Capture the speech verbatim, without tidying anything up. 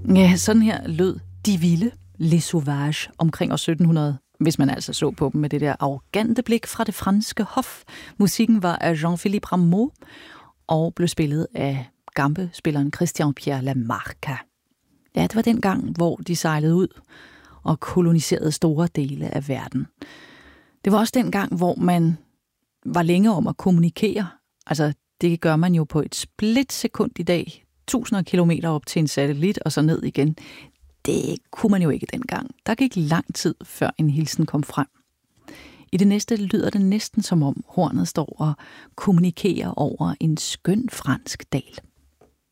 Ja, sådan her lød De Vilde, Les Sauvages, omkring år sytten hundrede, hvis man altså så på dem med det der arrogante blik fra det franske hof. Musikken var af Jean-Philippe Rameau og blev spillet af gambespilleren Christian-Pierre Lamarca. Ja, det var den gang, hvor de sejlede ud og koloniserede store dele af verden. Det var også den gang, hvor man var længe om at kommunikere. Altså, det gør man jo på et splitsekund i dag. Tusinder af kilometer op til en satellit og så ned igen. Det kunne man jo ikke dengang. Der gik lang tid, før en hilsen kom frem. I det næste lyder det næsten som om hornet står og kommunikerer over en skøn fransk dal.